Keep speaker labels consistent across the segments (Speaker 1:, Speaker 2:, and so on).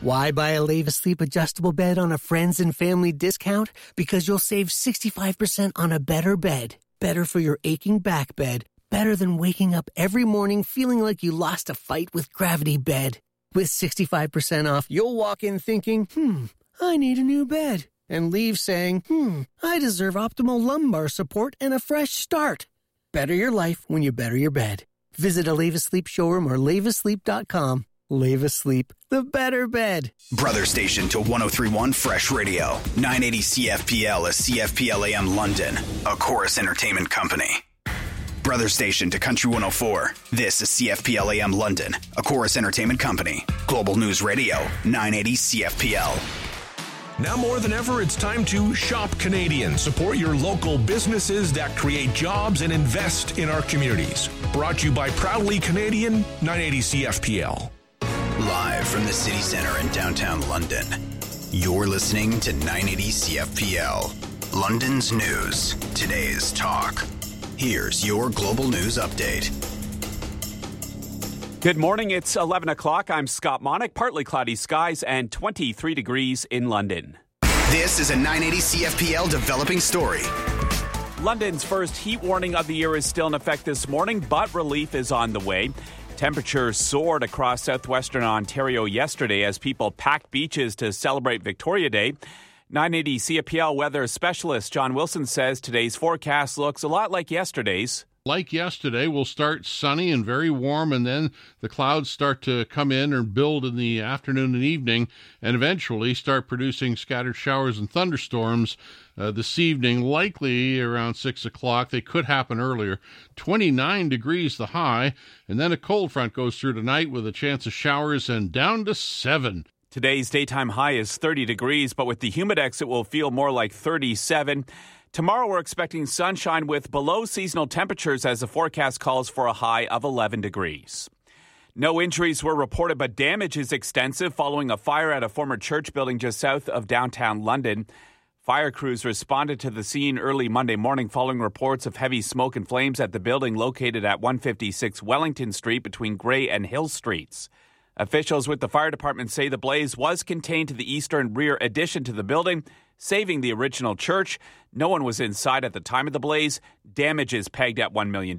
Speaker 1: Why buy a Leva Sleep adjustable bed on a friends and family discount? Because you'll save 65% on a better bed. Better for your aching back bed. Better than waking up every morning feeling like you lost a fight with Gravity Bed. With 65% off, you'll walk in thinking, I need a new bed. And leave saying, I deserve optimal lumbar support and a fresh start. Better your life when you better your bed. Visit a Leva Sleep showroom or levasleep.com. Leva Sleep, the better bed.
Speaker 2: Brother station to 103.1 Fresh Radio. 980 CFPL is CFPL AM London, a Chorus Entertainment company. Brother station to Country 104. This is CFPL AM London, a Chorus Entertainment company. Global News Radio, 980 CFPL.
Speaker 3: Now more than ever, it's time to shop Canadian. Support your local businesses that create jobs and invest in our communities. Brought to you by Proudly Canadian, 980 CFPL.
Speaker 2: Live from the city center in downtown London, you're listening to 980 CFPL. London's news, today's talk. Here's your global news update.
Speaker 4: Good morning, it's 11 o'clock. I'm Scott Monick. Partly cloudy skies and 23 degrees in London.
Speaker 2: This is a 980 CFPL developing story.
Speaker 4: London's first heat warning of the year is still in effect this morning, but relief is on the way. Temperatures soared across southwestern Ontario yesterday as people packed beaches to celebrate Victoria Day. 980 CFPL weather specialist John Wilson says today's forecast looks a lot like yesterday's.
Speaker 5: Like yesterday, we'll start sunny and very warm, and then the clouds start to come in and build in the afternoon and evening, and eventually start producing scattered showers and thunderstorms this evening, likely around 6 o'clock. They could happen earlier. 29 degrees the high, and then a cold front goes through tonight with a chance of showers and down to 7.
Speaker 4: Today's daytime high is 30 degrees, but with the humidex, it will feel more like 37. Tomorrow, we're expecting sunshine with below seasonal temperatures as the forecast calls for a high of 11 degrees. No injuries were reported, but damage is extensive following a fire at a former church building just south of downtown London. Fire crews responded to the scene early Monday morning following reports of heavy smoke and flames at the building located at 156 Wellington Street between Grey and Hill Streets. Officials with the fire department say the blaze was contained to the eastern rear addition to the building, saving the original church. No one was inside at the time of the blaze. Damage is pegged at $1 million.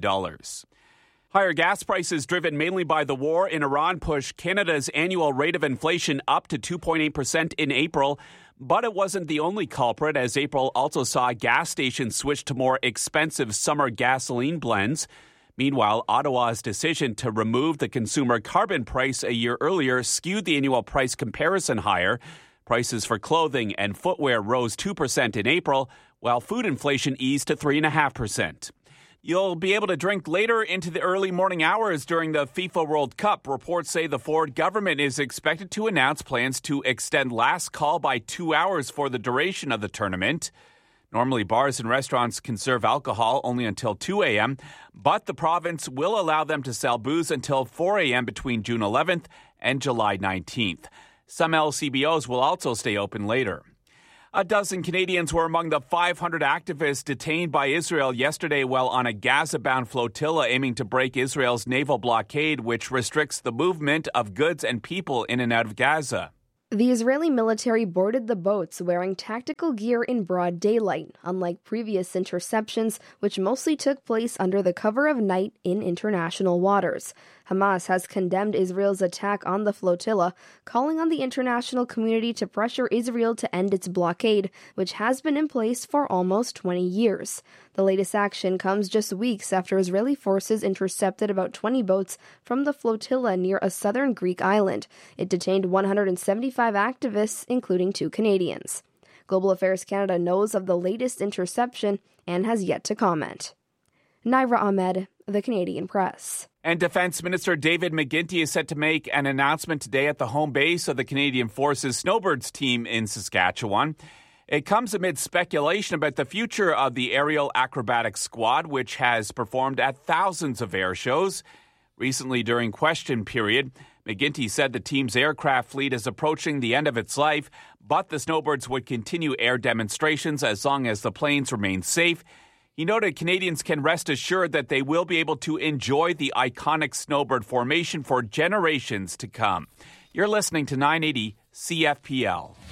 Speaker 4: Higher gas prices driven mainly by the war in Iran pushed Canada's annual rate of inflation up to 2.8% in April. But it wasn't the only culprit, as April also saw gas stations switch to more expensive summer gasoline blends. Meanwhile, Ottawa's decision to remove the consumer carbon price a year earlier skewed the annual price comparison higher. Prices for clothing and footwear rose 2% in April, while food inflation eased to 3.5%. You'll be able to drink later into the early morning hours during the FIFA World Cup. Reports say the Ford government is expected to announce plans to extend last call by 2 hours for the duration of the tournament. Normally, bars and restaurants can serve alcohol only until 2 a.m., but the province will allow them to sell booze until 4 a.m. between June 11th and July 19th. Some LCBOs will also stay open later. A dozen Canadians were among the 500 activists detained by Israel yesterday while on a Gaza-bound flotilla aiming to break Israel's naval blockade, which restricts the movement of goods and people in and out of Gaza.
Speaker 6: The Israeli military boarded the boats wearing tactical gear in broad daylight, unlike previous interceptions, which mostly took place under the cover of night in international waters. Hamas has condemned Israel's attack on the flotilla, calling on the international community to pressure Israel to end its blockade, which has been in place for almost 20 years. The latest action comes just weeks after Israeli forces intercepted about 20 boats from the flotilla near a southern Greek island. It detained 175 activists, including 2 Canadians. Global Affairs Canada knows of the latest interception and has yet to comment. Naira Ahmed, The Canadian Press.
Speaker 4: And Defence Minister David McGuinty is set to make an announcement today at the home base of the Canadian Forces Snowbirds team in Saskatchewan. It comes amid speculation about the future of the aerial acrobatics squad, which has performed at thousands of air shows. Recently, during question period, McGuinty said the team's aircraft fleet is approaching the end of its life, but the Snowbirds would continue air demonstrations as long as the planes remain safe. He noted Canadians can rest assured that they will be able to enjoy the iconic snowbird formation for generations to come. You're listening to 980 CFPL.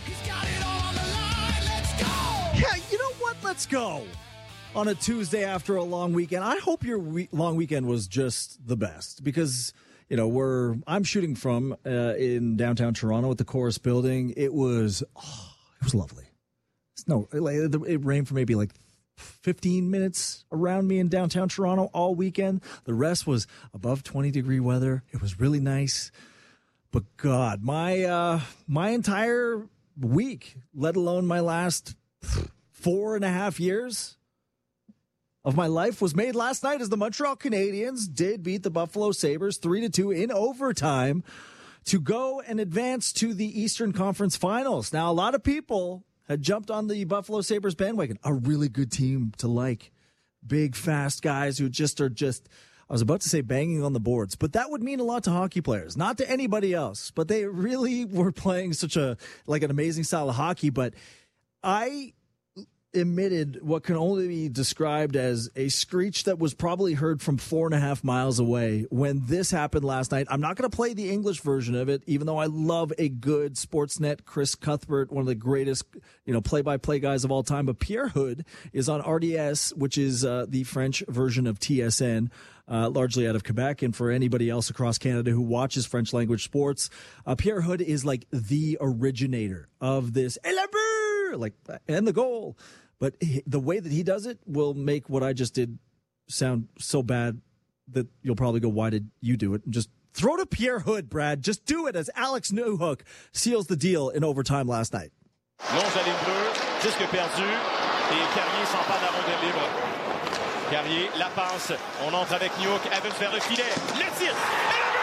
Speaker 7: Yeah, you know what? Let's go. On a Tuesday after a long weekend. I hope your long weekend was just the best because, you know, I'm shooting from in downtown Toronto at the Chorus Building. It was lovely. It rained for maybe like 15 minutes around me in downtown Toronto all weekend. The rest was above 20-degree weather. It was really nice. But God, my entire week, let alone my last 4.5 years of my life, was made last night as the Montreal Canadiens did beat the Buffalo Sabres 3-2 in overtime to go and advance to the Eastern Conference Finals. Now, a lot of people had jumped on the Buffalo Sabres bandwagon. A really good team to like. Big, fast guys who are just, I was about to say banging on the boards, but that would mean a lot to hockey players, not to anybody else. But they really were playing such an amazing style of hockey. But I emitted what can only be described as a screech that was probably heard from 4.5 miles away when this happened last night. I'm not going to play the English version of it, even though I love a good Sportsnet Chris Cuthbert, one of the greatest, play-by-play guys of all time. But Pierre Hood is on RDS, which is the French version of TSN, largely out of Quebec. And for anybody else across Canada who watches French language sports, Pierre Hood is like the originator of this and the goal. But the way that he does it will make what I just did sound so bad that you'll probably go, why did you do it? And just throw to Pierre Hood, Brad. Just do it as Alex Newhook seals the deal in overtime last night.
Speaker 8: Longe la ligne bleue, disque perdu, et Carrier s'empare de la rondelle libre. Carrier, la passe, on entre avec Newhook, Evans vers le filet, le tir, et le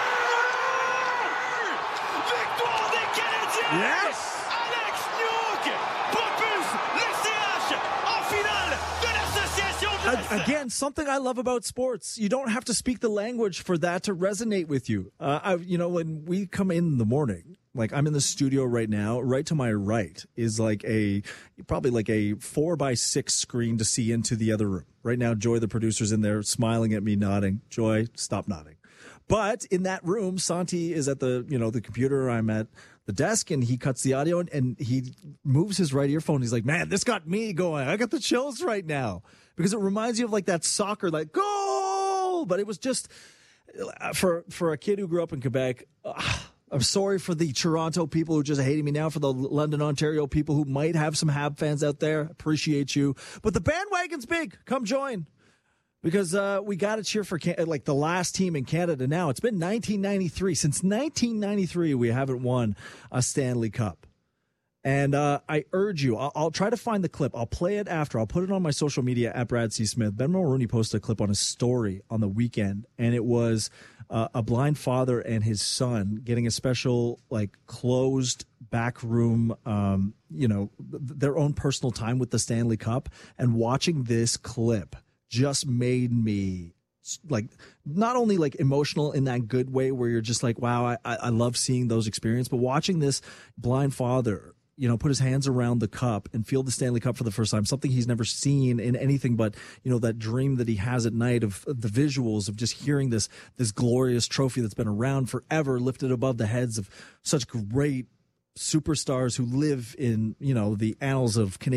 Speaker 8: but! Victoire des Canadiens!
Speaker 7: Yes!
Speaker 8: Alex Newhook propulse le CH en finale de l'Association de l'Est.
Speaker 7: Again, something I love about sports. You don't have to speak the language for that to resonate with you. When we come in the morning, like I'm in the studio right now, right to my right is probably like a 4x6 screen to see into the other room. Right now, Joy, the producer's in there smiling at me, nodding. Joy, stop nodding. But in that room, Santi is at the computer. I'm at the desk, and he cuts the audio, and he moves his right earphone. He's like, man, this got me going. I got the chills right now because it reminds you of like that soccer, like goal. But it was just for a kid who grew up in Quebec. I'm sorry for the Toronto people who just hating me now, for the London, Ontario people who might have some Hab fans out there. Appreciate you. But the bandwagon's big. Come join. Because we got to cheer for the last team in Canada now. It's been 1993. Since 1993, we haven't won a Stanley Cup. And I urge you, I'll try to find the clip. I'll play it after. I'll put it on my social media at Brad C. Smith. Ben Mulroney posted a clip on his story on the weekend, and it was a blind father and his son getting a special, closed back room, their own personal time with the Stanley Cup. And watching this clip just made me not only emotional in that good way where you're just like, wow, I love seeing those experiences, but watching this blind father, put his hands around the cup and feel the Stanley Cup for the first time, something he's never seen in anything but, that dream that he has at night of the visuals of just hearing this glorious trophy that's been around forever, lifted above the heads of such great superstars who live in, the annals of Canadian